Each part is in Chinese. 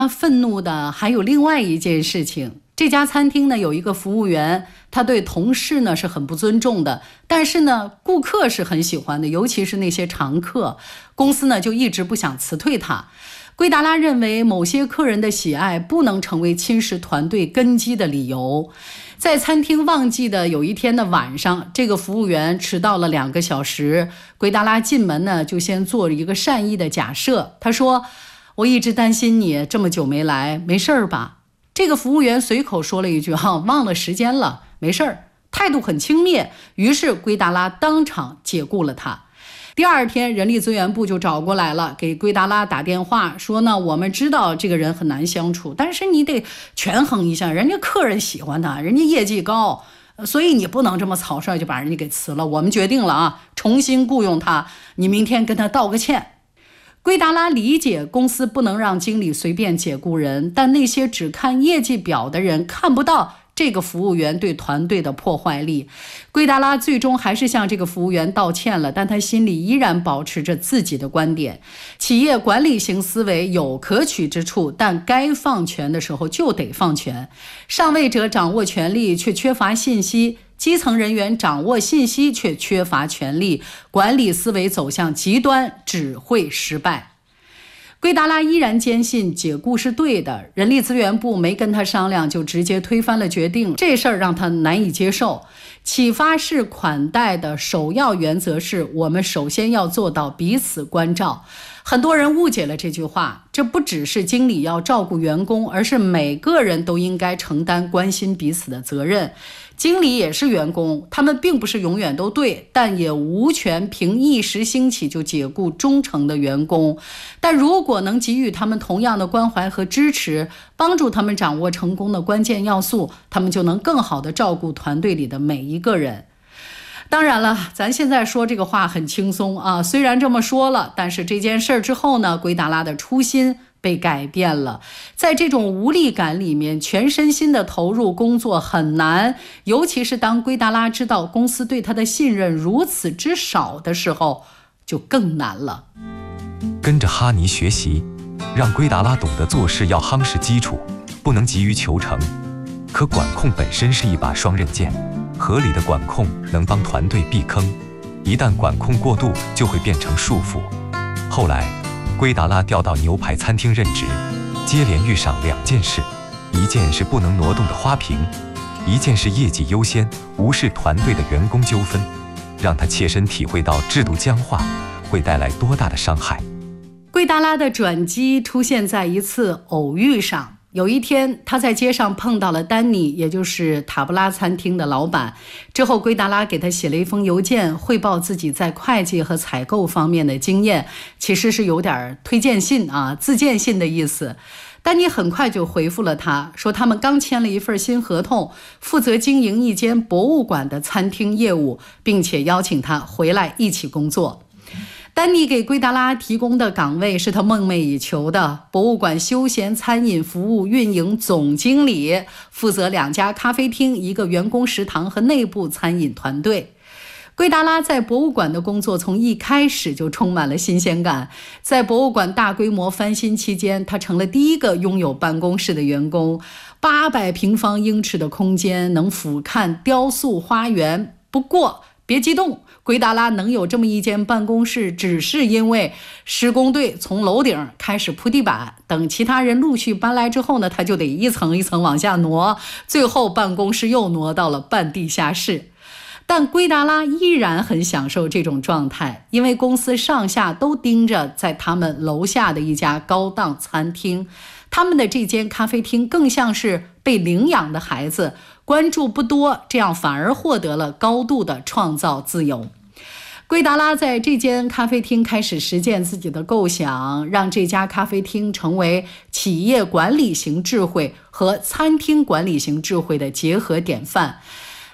他愤怒的还有另外一件事情，这家餐厅呢有一个服务员，他对同事呢是很不尊重的，但是呢顾客是很喜欢的，尤其是那些常客，公司呢就一直不想辞退他。圭达拉认为某些客人的喜爱不能成为侵蚀团队根基的理由。在餐厅旺季的有一天的晚上，这个服务员迟到了2个小时，圭达拉进门呢就先做了一个善意的假设，他说：我一直担心你这么久没来，没事儿吧？这个服务员随口说了一句忘了时间了，没事儿，态度很轻蔑。于是圭达拉当场解雇了他。第二天人力资源部就找过来了，给圭达拉打电话说呢，我们知道这个人很难相处，但是你得权衡一下，人家客人喜欢他，人家业绩高，所以你不能这么草率就把人家给辞了。我们决定了重新雇佣他，你明天跟他道个歉。圭达拉理解公司不能让经理随便解雇人，但那些只看业绩表的人看不到这个服务员对团队的破坏力。圭达拉最终还是向这个服务员道歉了，但他心里依然保持着自己的观点。企业管理型思维有可取之处，但该放权的时候就得放权。上位者掌握权力却缺乏信息，基层人员掌握信息却缺乏权力，管理思维走向极端只会失败。圭达拉依然坚信解雇是对的，人力资源部没跟他商量就直接推翻了决定，这事儿让他难以接受。启发式款待的首要原则是，我们首先要做到彼此关照。很多人误解了这句话，这不只是经理要照顾员工，而是每个人都应该承担关心彼此的责任。经理也是员工，他们并不是永远都对，但也无权凭一时兴起就解雇忠诚的员工。但如果能给予他们同样的关怀和支持，帮助他们掌握成功的关键要素，他们就能更好地照顾团队里的每一个人。当然了，咱现在说这个话很轻松虽然这么说了，但是这件事之后呢，圭达拉的初心被改变了。在这种无力感里面，全身心的投入工作很难，尤其是当圭达拉知道公司对他的信任如此之少的时候，就更难了。 跟着哈尼学习，让圭达拉懂得做事要夯实基础，不能急于求成。可管控本身是一把双刃剑，合理的管控能帮团队避坑，一旦管控过度就会变成束缚。后来圭达拉调到牛排餐厅任职，接连遇上2件事，一件是不能挪动的花瓶，一件是业绩优先，无视团队的员工纠纷，让他切身体会到制度僵化会带来多大的伤害。 圭达拉的转机出现在一次偶遇上。有一天，他在街上碰到了丹尼，也就是塔布拉餐厅的老板。之后，圭达拉给他写了一封邮件，汇报自己在会计和采购方面的经验，其实是有点推荐信自荐信的意思。丹尼很快就回复了他，说他们刚签了一份新合同，负责经营一间博物馆的餐厅业务，并且邀请他回来一起工作。丹尼给圭达拉提供的岗位是他梦寐以求的博物馆休闲餐饮服务运营总经理，负责2家咖啡厅、1个员工食堂和内部餐饮团队。圭达拉在博物馆的工作从一开始就充满了新鲜感。在博物馆大规模翻新期间，他成了第一个拥有办公室的员工。800平方英尺的空间，能俯瞰雕塑花园。不过别激动，圭达拉能有这么一间办公室，只是因为施工队从楼顶开始铺地板，等其他人陆续搬来之后呢，他就得一层一层往下挪，最后办公室又挪到了半地下室。但圭达拉依然很享受这种状态，因为公司上下都盯着在他们楼下的一家高档餐厅。他们的这间咖啡厅更像是被领养的孩子，关注不多，这样反而获得了高度的创造自由。圭达拉在这间咖啡厅开始实践自己的构想，让这家咖啡厅成为企业管理型智慧和餐厅管理型智慧的结合典范。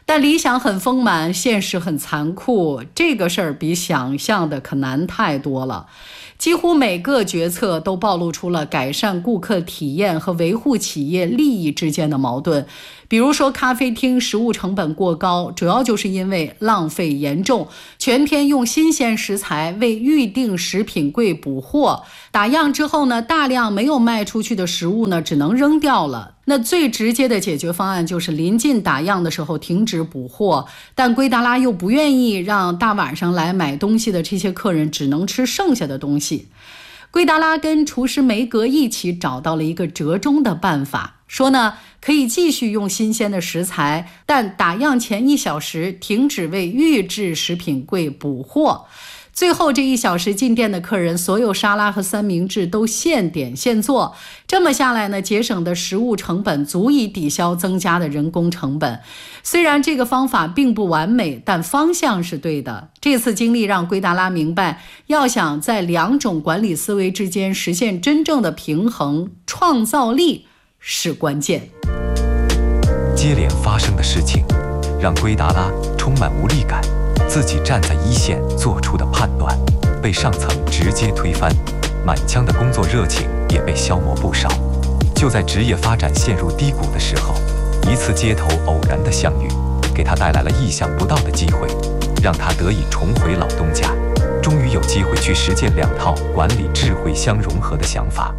但理想很丰满，现实很残酷，这个事儿比想象的可难太多了。几乎每个决策都暴露出了改善顾客体验和维护企业利益之间的矛盾。比如说，咖啡厅食物成本过高，主要就是因为浪费严重，全篇用新鲜食材为预定食品柜补货，打样之后呢，大量没有卖出去的食物呢，只能扔掉了。那最直接的解决方案就是临近打样的时候停止补货，但圭达拉又不愿意让大晚上来买东西的这些客人只能吃剩下的东西。圭达拉跟厨师梅格一起找到了一个折中的办法，说呢，可以继续用新鲜的食材，但打样前1小时停止为预制食品柜补货。最后这1小时进店的客人，所有沙拉和三明治都现点现做。这么下来呢，节省的食物成本足以抵消增加的人工成本。虽然这个方法并不完美，但方向是对的。这次经历让圭达拉明白，要想在2种管理思维之间实现真正的平衡，创造力是关键。 接连发生的事情让圭达拉充满无力感，自己站在一线做出的判断被上层直接推翻，满腔的工作热情也被消磨不少。就在职业发展陷入低谷的时候，一次街头偶然的相遇给他带来了意想不到的机会，让他得以重回老东家，终于有机会去实践2套管理智慧相融合的想法。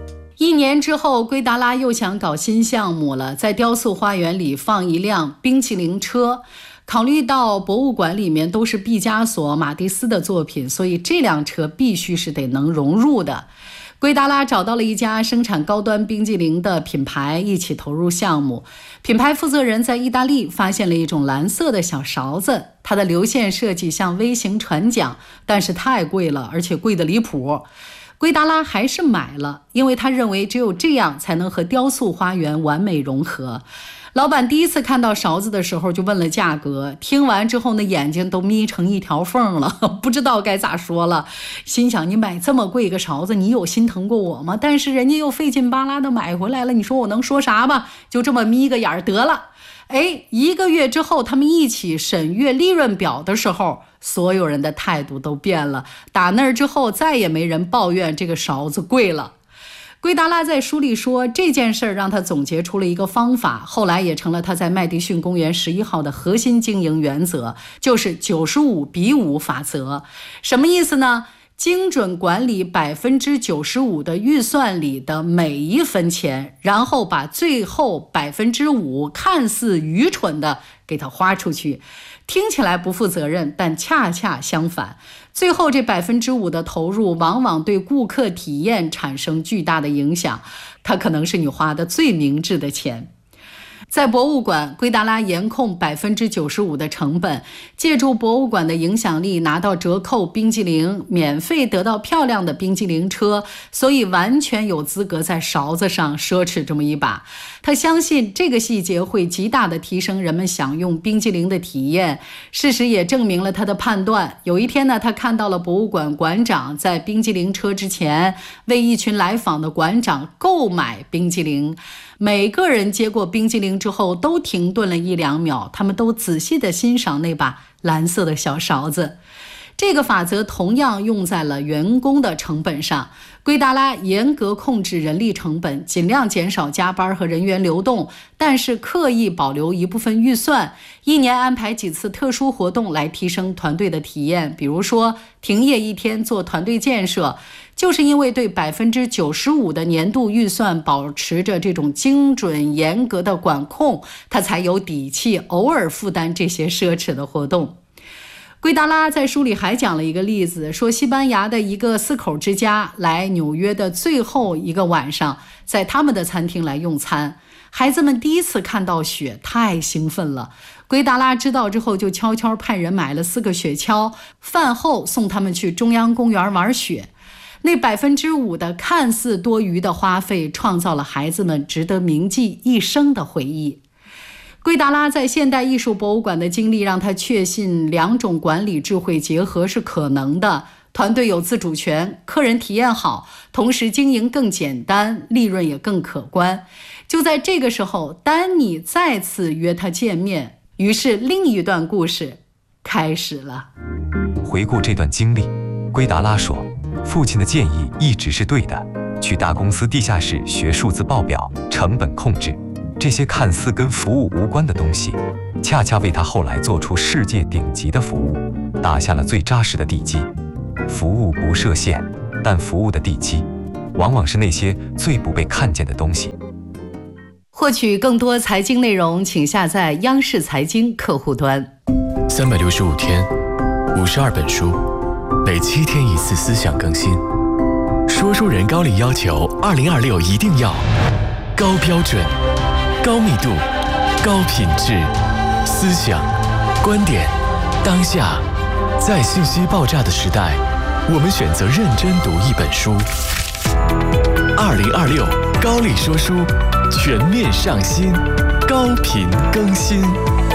1年之后，圭达拉又想搞新项目了，在雕塑花园里放一辆冰淇淋车。考虑到博物馆里面都是毕加索、马蒂斯的作品，所以这辆车必须是得能融入的。圭达拉找到了一家生产高端冰激凌的品牌，一起投入项目。品牌负责人在意大利发现了一种蓝色的小勺子，它的流线设计像微型船桨，但是太贵了，而且贵得离谱。圭达拉还是买了，因为他认为只有这样才能和雕塑花园完美融合。老板第一次看到勺子的时候就问了价格，听完之后呢，眼睛都眯成一条缝了，不知道该咋说了。心想，你买这么贵一个勺子，你有心疼过我吗？但是人家又费劲巴拉的买回来了，你说我能说啥吧？就这么眯个眼得了。1个月之后，他们一起审阅利润表的时候，所有人的态度都变了。打那儿之后，再也没人抱怨这个勺子贵了。圭达拉在书里说，这件事让他总结出了一个方法，后来也成了他在麦迪逊公园11号的核心经营原则，就是95:5法则。什么意思呢？精准管理95%的预算里的每一分钱，然后把最后5%看似愚蠢的给它花出去。听起来不负责任，但恰恰相反，最后这5%的投入往往对顾客体验产生巨大的影响，它可能是你花的最明智的钱。在博物馆，圭达拉严控95%的成本，借助博物馆的影响力拿到折扣冰激凌，免费得到漂亮的冰激凌车，所以完全有资格在勺子上奢侈这么一把。他相信这个细节会极大地提升人们享用冰激凌的体验。事实也证明了他的判断。有一天呢，他看到了博物馆馆长在冰激凌车之前为一群来访的馆长购买冰激凌。每个人接过冰激凌之后都停顿了1-2秒，他们都仔细地欣赏那把蓝色的小勺子。这个法则同样用在了员工的成本上。圭达拉严格控制人力成本，尽量减少加班和人员流动，但是刻意保留一部分预算，1年安排几次特殊活动来提升团队的体验，比如说停业1天做团队建设。就是因为对95%的年度预算保持着这种精准严格的管控，他才有底气偶尔负担这些奢侈的活动。圭达拉在书里还讲了一个例子，说西班牙的一个4口之家来纽约的最后一个晚上，在他们的餐厅来用餐。孩子们第一次看到雪，太兴奋了。圭达拉知道之后，就悄悄派人买了4个雪橇，饭后送他们去中央公园玩雪。那5%的看似多余的花费，创造了孩子们值得铭记一生的回忆。圭达拉在现代艺术博物馆的经历让他确信2种管理智慧结合是可能的，团队有自主权，客人体验好，同时经营更简单，利润也更可观。就在这个时候，丹尼再次约他见面， 于是另一段故事开始了。 回顾这段经历，圭达拉说，父亲的建议一直是对的，去大公司地下室学数字报表、成本控制，这些看似跟服务无关的东西，恰恰为他后来做出世界顶级的服务打下了最扎实的地基。服务不设限，但服务的地基往往是那些最不被看见的东西。 获取更多财经内容，请下载央视财经客户端。 365天，52本书，每7天1次思想更新。说书人高力要求2026一定要高标准、高密度、高品质，思想、观点，当下，在信息爆炸的时代，我们选择认真读一本书。2026高力说书全面上新，高频更新。